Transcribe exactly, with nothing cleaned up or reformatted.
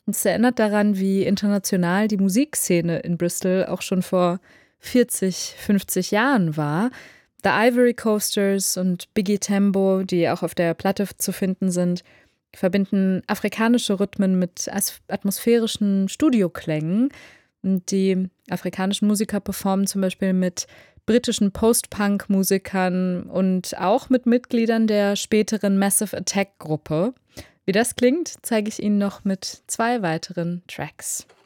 Es erinnert daran, wie international die Musikszene in Bristol auch schon vor vierzig, fünfzig Jahren war. The Ivory Coasters und Biggie Tembo, die auch auf der Platte zu finden sind, verbinden afrikanische Rhythmen mit atmosphärischen Studioklängen. Und die afrikanischen Musiker performen zum Beispiel mit britischen Post-Punk-Musikern und auch mit Mitgliedern der späteren Massive Attack-Gruppe. Wie das klingt, zeige ich Ihnen noch mit zwei weiteren Tracks.